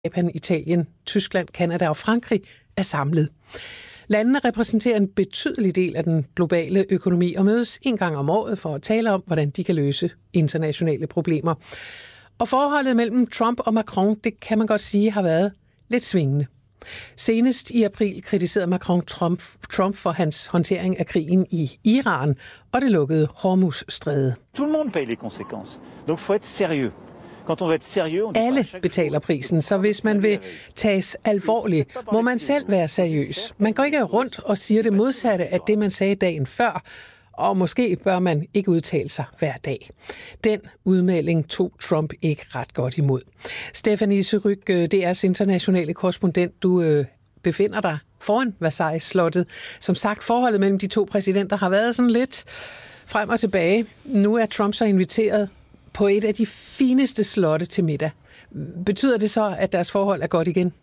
Japan, Italien, Tyskland, Canada og Frankrig er samlet. Landene repræsenterer en betydelig del af den globale økonomi og mødes en gang om året for at tale om, hvordan de kan løse internationale problemer. Og forholdet mellem Trump og Macron, det kan man godt sige, har været lidt svingende. Senest i april kritiserede Macron Trump for hans håndtering af krigen i Iran og det lukkede Hormuzstrædet. Tout le monde paye les conséquences. Donc faut être sérieux. Alle betaler prisen, så hvis man vil tages alvorligt, må man selv være seriøs. Man går ikke rundt og siger det modsatte af det, man sagde dagen før, og måske bør man ikke udtale sig hver dag. Den udmelding tog Trump ikke ret godt imod. Stephanie Surrugue, DR's internationale korrespondent, du befinder dig foran Versailles-slottet. Som sagt, forholdet mellem de to præsidenter har været sådan lidt frem og tilbage. Nu er Trump så inviteret på et af de fineste slotte til middag. Betyder det så, at deres forhold er godt igen?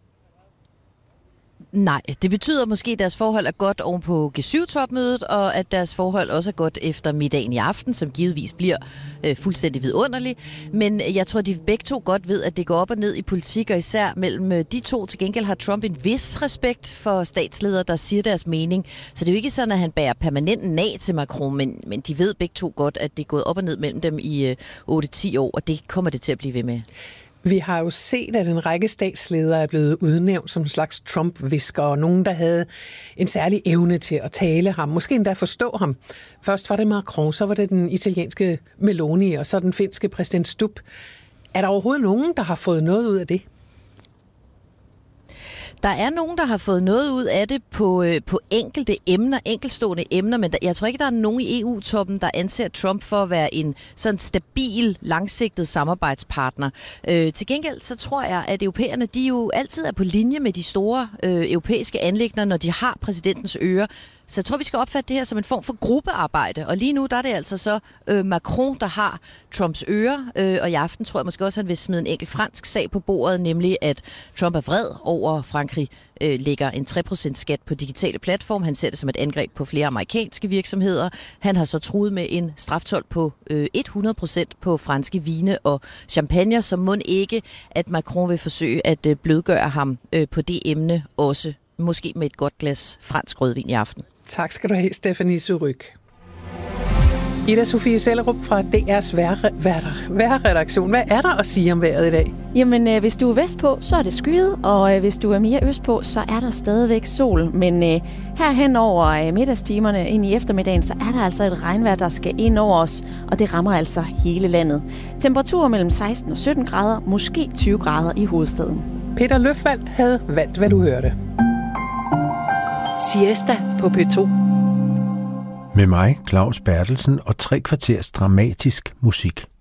Nej, det betyder måske, at deres forhold er godt oven på G7-topmødet, og at deres forhold også er godt efter middagen i aften, som givetvis bliver fuldstændig vidunderlig. Men jeg tror, de begge to godt ved, at det går op og ned i politik, og især mellem de to. Til gengæld har Trump en vis respekt for statsledere, der siger deres mening. Så det er jo ikke sådan, at han bærer permanent nag til Macron, men de ved begge to godt, at det er gået op og ned mellem dem i 8-10 år, og det kommer det til at blive ved med. Vi har jo set, at en række statsledere er blevet udnævnt som en slags Trump-hvisker, og nogen, der havde en særlig evne til at tale ham, måske endda forstå ham. Først var det Macron, så var det den italienske Meloni, og så den finske præsident Stubb. Er der overhovedet nogen, der har fået noget ud af det? Der er nogen, der har fået noget ud af det på enkelte emner, enkeltstående emner, men jeg tror ikke, der er nogen i EU-toppen, der anser Trump for at være en sådan stabil, langsigtet samarbejdspartner. Til gengæld så tror jeg, at europæerne, de jo altid er på linje med de store europæiske anliggender, når de har præsidentens øre. Så jeg tror, vi skal opfatte det her som en form for gruppearbejde. Og lige nu, der er det altså så Macron, der har Trumps øre. Og i aften tror jeg måske også, at han vil smide en enkelt fransk sag på bordet, nemlig at Trump er vred over, at Frankrig lægger en 3% skat på digitale platform. Han ser det som et angreb på flere amerikanske virksomheder. Han har så truet med en straftold på 100% på franske vine og champagne, så mon ikke, at Macron vil forsøge at blødgøre ham på det emne også. Måske med et godt glas fransk rødvin i aften. Tak skal du have, Stephanie Surrugue. Ida Sofie Sellerup fra DR's vejrredaktion. Hvad er der at sige om vejret i dag? Jamen, hvis du er vestpå, så er det skyet, og hvis du er mere østpå, så er der stadigvæk sol. Men herhen over middagstimerne ind i eftermiddagen, så er der altså et regnvejr, der skal ind over os, og det rammer altså hele landet. Temperaturer mellem 16 og 17 grader, måske 20 grader i hovedstaden. Peter Løfvald havde valgt, hvad du hørte. Siesta på P2. Med mig, Claus Bertelsen, og 3 kvarters dramatisk musik.